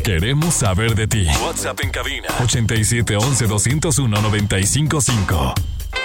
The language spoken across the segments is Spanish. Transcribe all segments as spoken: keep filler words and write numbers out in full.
Queremos saber de ti. WhatsApp en cabina ochenta y siete once doscientos uno noventa y cinco cinco.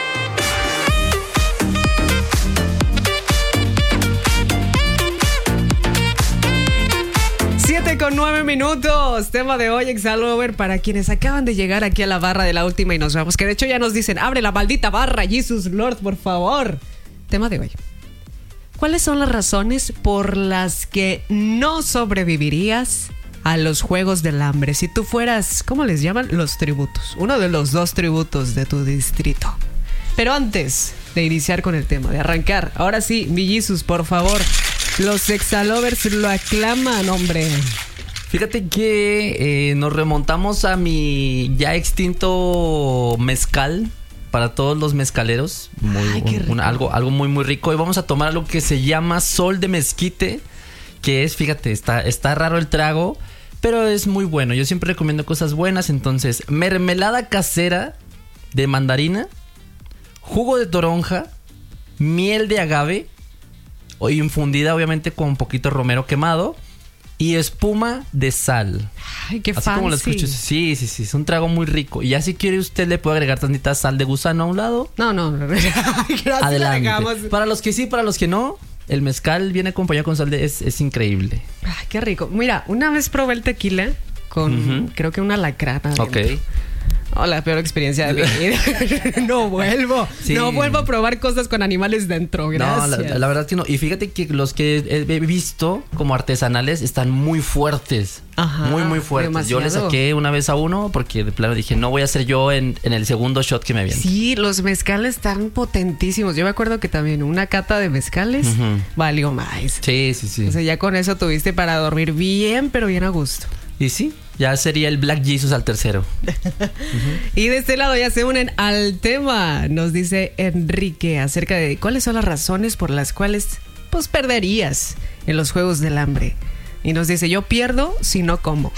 siete con nueve minutos. Tema de hoy, Exalover, para quienes acaban de llegar aquí a la barra de la última y nos vamos. Que de hecho ya nos dicen, abre la maldita barra, Jesus Lord, por favor. Tema de hoy. ¿Cuáles son las razones por las que no sobrevivirías a los Juegos del Hambre? Si tú fueras, ¿cómo les llaman? Los tributos. Uno de los dos tributos de tu distrito. Pero antes de iniciar con el tema, de arrancar, ahora sí, mi Jesus, por favor. Los Exalovers lo aclaman, hombre. Fíjate que eh, nos remontamos a mi ya extinto mezcal. Para todos los mezcaleros, muy, Ay, un, un, algo, algo muy muy rico. Y vamos a tomar algo que se llama Sol de Mezquite, que es, fíjate, está, está raro el trago, pero es muy bueno. Yo siempre recomiendo cosas buenas. Entonces, mermelada casera de mandarina, jugo de toronja, miel de agave, o infundida obviamente con un poquito romero quemado, y espuma de sal. Ay, qué Así fancy. como lo escuchas. Sí, sí, sí. Es un trago muy rico. Y ya si quiere usted le puede agregar tantita sal de gusano a un lado. No, no. Adelante. Para los que sí, para los que no, el mezcal viene acompañado con sal de... Es, es increíble. Ay, qué rico. Mira, una vez probé el tequila con, uh-huh. creo que una lacrana. Ok. Dentro. Oh, la peor experiencia de mi vida. No vuelvo. Sí. No vuelvo a probar cosas con animales dentro. Gracias. No, la, la verdad que no. Y fíjate que los que he visto como artesanales están muy fuertes. Ajá. Muy, muy fuertes. Demasiado. Yo le saqué una vez a uno porque de plano dije, no voy a hacer yo en, en el segundo shot que me viene. Sí, los mezcales están potentísimos. Yo me acuerdo que también una cata de mezcales uh-huh. valió más. Sí, sí, sí. O sea, ya con eso tuviste para dormir bien, pero bien a gusto. Y sí, ya sería el Black Jesus al tercero. uh-huh. Y de este lado ya se unen al tema. Nos dice Enrique acerca de cuáles son las razones por las cuales pues perderías en los Juegos del Hambre. Y nos dice, yo pierdo si no como.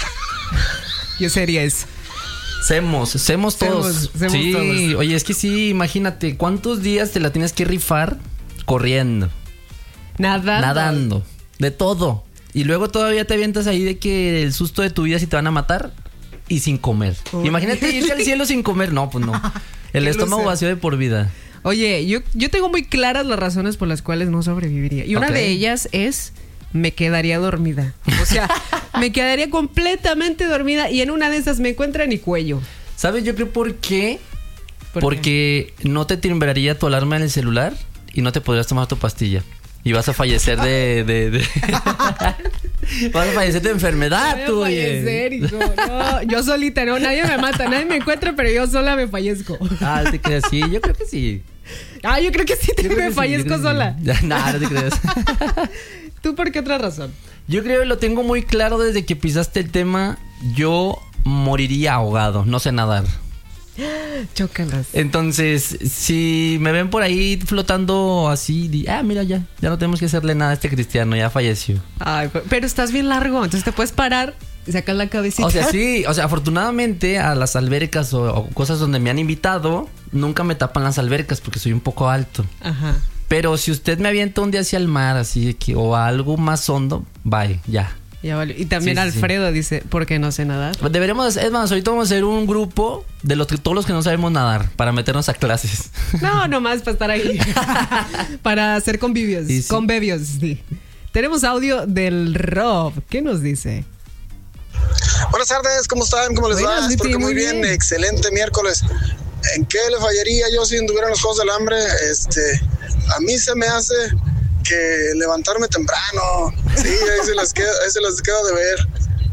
Yo sería eso. Semos, semos todos. Semos, semos sí, todos. Oye, es que sí, imagínate, ¿cuántos días te la tienes que rifar corriendo? Nadando. Nadando, de todo. Y luego todavía te avientas ahí de que el susto de tu vida si te van a matar y sin comer. Uy. Imagínate irte al cielo sin comer. No, pues no. El estómago vacío de por vida. Oye, yo, yo tengo muy claras las razones por las cuales no sobreviviría. Y una okay. de ellas es, me quedaría dormida. O sea, me quedaría completamente dormida y en una de esas me encuentra en mi cuello. ¿Sabes yo creo por qué? ¿Por Porque qué? no te timbraría tu alarma en el celular y no te podrías tomar tu pastilla. Y vas a fallecer de... de, de... vas a fallecer de enfermedad, voy tú, a fallecer, hijo. No, yo solita, no, nadie me mata, nadie me encuentra, pero yo sola me fallezco. Ah, ¿te crees? Sí, yo creo que sí. Ah, yo creo que sí, te me fallezco sí, sola. Sí. No, no te crees. ¿Tú por qué otra razón? Yo creo que lo tengo muy claro desde que pisaste el tema. Yo moriría ahogado, no sé nadar. Chócalas. Entonces, si me ven por ahí flotando así, di, ah, mira, ya, ya no tenemos que hacerle nada a este cristiano, ya falleció. Ay, pero estás bien largo, entonces te puedes parar y sacar la cabecita. O sea, sí, o sea, afortunadamente a las albercas o, o cosas donde me han invitado, nunca me tapan las albercas porque soy un poco alto. Ajá. Pero si usted me avienta un día hacia el mar, así que, o a algo más hondo, bye, ya. Ya vale. Y también sí, Alfredo sí. dice, ¿por qué no sé nadar? Deberíamos, es más, ahorita vamos a hacer un grupo de los que, todos los que no sabemos nadar para meternos a clases. No, nomás para estar ahí. Para hacer convivios. Sí, sí. Convivios, sí. Tenemos audio del Rob. ¿Qué nos dice? Buenas tardes, ¿cómo están? ¿Cómo les va? Espero que muy bien. bien. Excelente miércoles. ¿En qué le fallaría yo si anduviera en los Juegos del Hambre? Este, a mí se me hace que levantarme temprano. Sí, ahí se las quedo, ahí se las quedo de ver.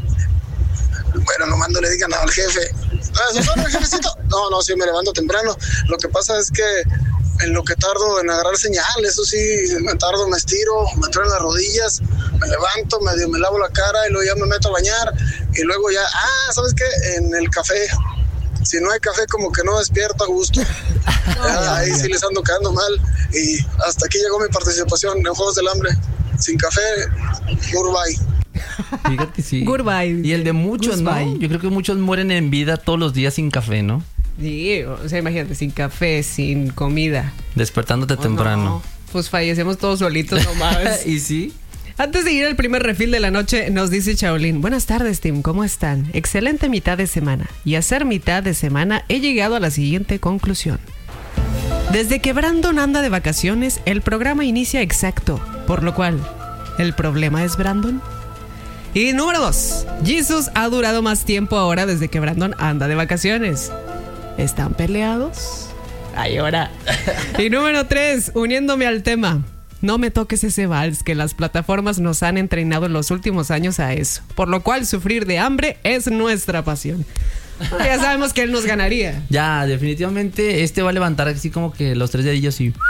Bueno, nomás no le digan nada al jefe. ¿Ah, ¿eso son el jefecito? No, no, sí, me levanto temprano. Lo que pasa es que en lo que tardo en agarrar señal, eso sí, me tardo, me estiro, me trueno las rodillas, me levanto, medio me lavo la cara y luego ya me meto a bañar y luego ya, ah, ¿sabes qué? En el café. Si no hay café, como que no despierto a gusto. Ya, ahí sí les ando quedando mal. Y hasta aquí llegó mi participación en Juegos del Hambre. Sin café, goodbye. Fíjate, sí. Goodbye. Y el de muchos, Goodbye. ¿no? Yo creo que muchos mueren en vida todos los días sin café, ¿no? Sí, o sea, imagínate, sin café, sin comida. Despertándote oh, temprano. No. Pues fallecemos todos solitos nomás. ¿Y sí? Antes de ir al primer refil de la noche, nos dice Chaolín: buenas tardes, Tim, ¿cómo están? Excelente mitad de semana. Y a ser mitad de semana he llegado a la siguiente conclusión. Desde que Brandon anda de vacaciones, el programa inicia exacto, por lo cual, ¿el problema es Brandon? Y número dos, Jesus ha durado más tiempo ahora desde que Brandon anda de vacaciones. ¿Están peleados? Ay, ahora. Y número tres, uniéndome al tema, no me toques ese vals, que las plataformas nos han entrenado en los últimos años a eso, por lo cual sufrir de hambre es nuestra pasión. Ya sabemos que él nos ganaría. Ya, definitivamente este va a levantar así como que los tres dedillos y...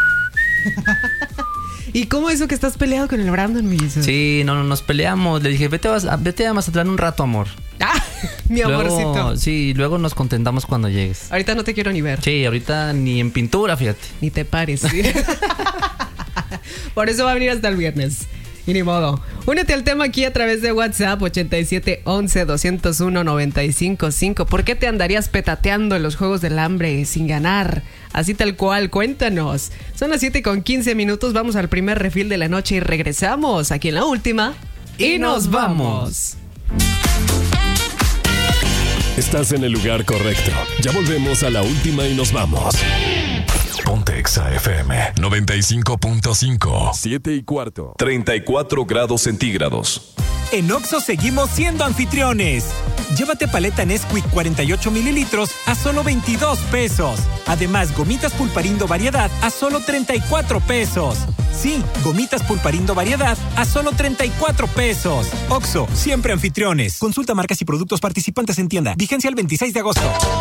¿Y cómo eso que estás peleado con el Brandon, mi Jesus? Sí, no, no, nos peleamos. Le dije, vete a, vete a Mazatlán un rato, amor. Ah, mi luego, amorcito. Sí, luego nos contentamos cuando llegues. Ahorita no te quiero ni ver. Sí, ahorita ni en pintura, fíjate. Ni te pares. ¿Sí? Por eso va a venir hasta el viernes. Y ni modo. Únete al tema aquí a través de WhatsApp ochenta y siete once doscientos uno noventa y cinco cinco. ¿Por qué te andarías petateando en los Juegos del Hambre sin ganar? Así tal cual, cuéntanos. Son las siete con quince minutos. Vamos al primer refil de la noche y regresamos aquí en la última. Y, y nos vamos. Estás en el lugar correcto. Ya volvemos a la última y nos vamos. Ponte Exa F M noventa y cinco punto cinco. siete y cuarto. treinta y cuatro grados centígrados. En Oxxo seguimos siendo anfitriones. Llévate paleta Nesquik cuarenta y ocho mililitros a solo veintidós pesos. Además, gomitas Pulparindo variedad a solo treinta y cuatro pesos. Sí, gomitas Pulparindo variedad a solo treinta y cuatro pesos. Oxxo, siempre anfitriones. Consulta marcas y productos participantes en tienda. Vigencia el veintiséis de agosto.